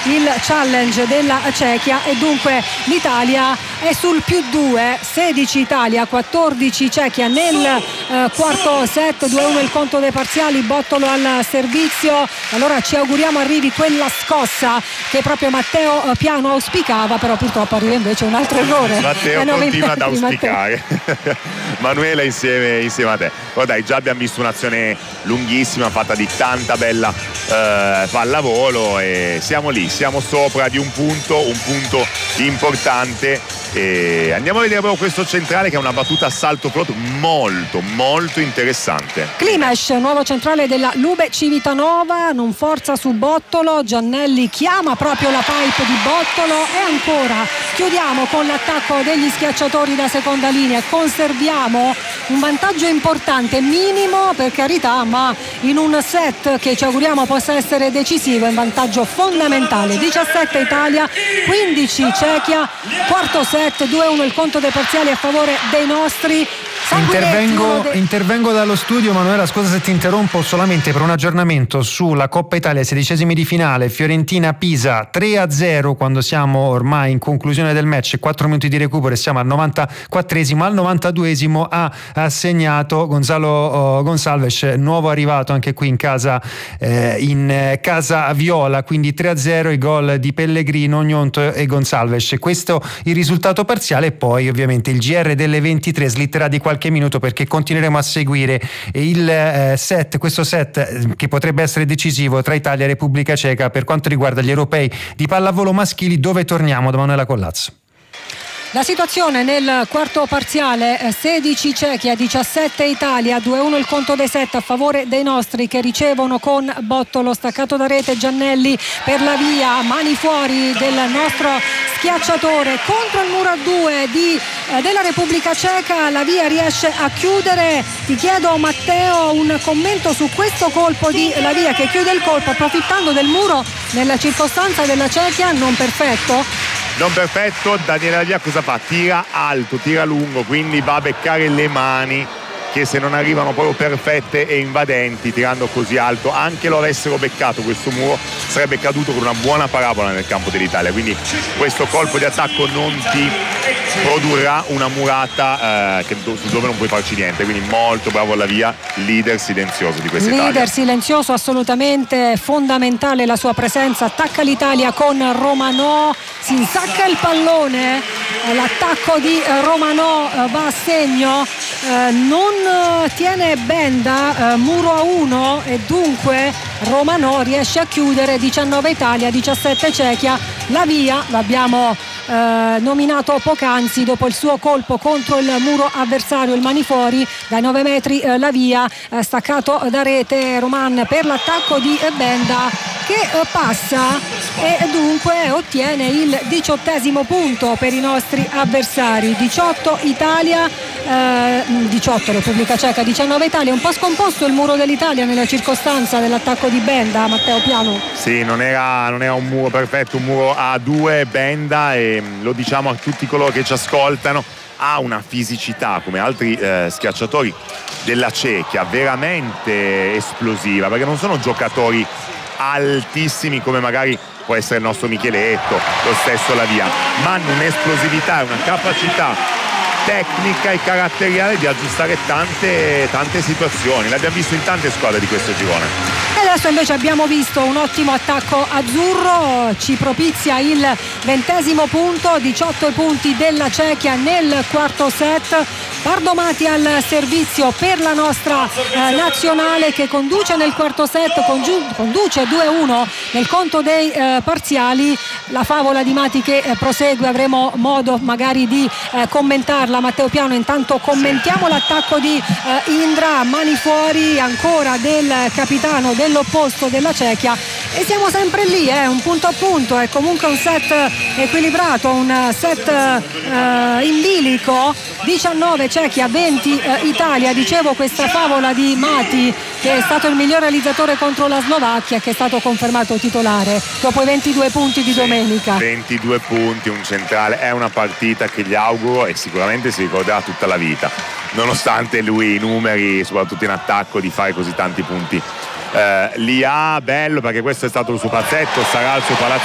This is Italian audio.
il challenge della Cechia e dunque l'Italia è sul +2, 16 Italia, 14 Cechia nel quarto set, 2-1 il conto dei parziali, Bottolo al servizio. Allora ci auguriamo arrivi quella scossa che proprio Matteo Piano auspicava, però purtroppo arriva invece un altro errore. Matteo continua ad auspicare. Manuela insieme a te. Oh, dai, già abbiamo visto un'azione lunghissima fatta di tanta bella pallavolo e siamo lì, siamo sopra di un punto importante e andiamo a vedere proprio questo centrale che è una battuta a salto float molto molto interessante. Klimesh, nuovo centrale della Lube Civitanova, non forza su Bottolo, Giannelli chiama proprio la pipe di Bottolo e ancora chiudiamo con l'attacco degli schiacciatori da seconda linea, conserviamo un vantaggio importante, minimo per carità, ma in un set che ci auguriamo possa essere decisivo, in vantaggio fondamentale. 17 Italia, 15 Cechia, quarto set, 2-1 il conto dei parziali a favore dei nostri. Intervengo dallo studio, Manuela, scusa se ti interrompo, solamente per un aggiornamento sulla Coppa Italia, 16esimi di finale, Fiorentina-Pisa 3-0 quando siamo ormai in conclusione del match, 4 minuti di recupero e siamo al 94esimo, al 92esimo ha segnato Gonzalo Gonçalves, nuovo arrivato anche qui in casa viola, quindi 3-0 i gol di Pellegrino, Gnonto e Gonçalves. Questo il risultato parziale e poi ovviamente il GR delle 23 slitterà di qualche minuto perché continueremo a seguire questo set che potrebbe essere decisivo tra Italia e Repubblica Ceca per quanto riguarda gli europei di pallavolo maschili, dove torniamo da Manuela Collazzo. La situazione nel quarto parziale, 16 Cechia, 17 Italia, 2-1 il conto dei set a favore dei nostri che ricevono con Bottolo, staccato da rete Giannelli per la via, mani fuori del nostro schiacciatore contro il muro a 2 della Repubblica Ceca, la via riesce a chiudere. Ti chiedo Matteo un commento su questo colpo di la via che chiude il colpo approfittando del muro nella circostanza della Cechia, non perfetto. Daniele Lavia cosa fa? Tira alto, tira lungo, quindi va a beccare le mani che se non arrivano proprio perfette e invadenti tirando così alto, anche lo avessero beccato questo muro sarebbe caduto con una buona parabola nel campo dell'Italia, quindi questo colpo di attacco non ti produrrà una murata su dove non puoi farci niente, quindi molto bravo Lavia, leader silenzioso di questa Italia. Leader silenzioso, assolutamente fondamentale la sua presenza, attacca l'Italia con Romanò, si insacca il pallone, l'attacco di Romanò va a segno, non tiene Benda, muro a 1 e dunque Romanò riesce a chiudere. 19 Italia, 17 Cechia. La via l'abbiamo nominato poc'anzi dopo il suo colpo contro il muro avversario, il mani fuori dai 9 metri, la via, staccato da rete Roman per l'attacco di Benda che passa e dunque ottiene il 18° punto per i nostri avversari. 18 Italia, 18 Repubblica Ceca, 19 Italia. Un po' scomposto il muro dell'Italia nella circostanza dell'attacco di Benda, Matteo Piano. Sì, non era un muro perfetto, un muro a 2 Benda, e lo diciamo a tutti coloro che ci ascoltano, ha una fisicità come altri schiacciatori della Cechia veramente esplosiva, perché non sono giocatori altissimi come magari può essere il nostro Micheletto, lo stesso Lavia, ma hanno un'esplosività e una capacità tecnica e caratteriale di aggiustare tante situazioni. L'abbiamo visto in tante squadre di questo girone. E adesso invece abbiamo visto un ottimo attacco azzurro, ci propizia il 20° punto, 18 punti della Cechia nel quarto set. Pardomati al servizio per la nostra nazionale che conduce nel quarto set, conduce 2-1 nel conto dei parziali. La favola di Mati che prosegue, avremo modo magari di commentarla. Matteo Piano, intanto commentiamo l'attacco di Indra, mani fuori ancora del capitano dell'opposto della Cechia, e siamo sempre lì, un punto a punto, è comunque un set equilibrato, un set in bilico. 19 Cechia, 20 Italia. Dicevo, questa favola di Mati che è stato il miglior realizzatore contro la Slovacchia, che è stato confermato titolare dopo i 22 punti di domenica. 22 punti, un centrale, è una partita che gli auguro e sicuramente si ricorderà tutta la vita, nonostante lui i numeri, soprattutto in attacco, di fare così tanti punti. Li ha bello perché questo è stato il suo pazzetto, sarà il suo palazzo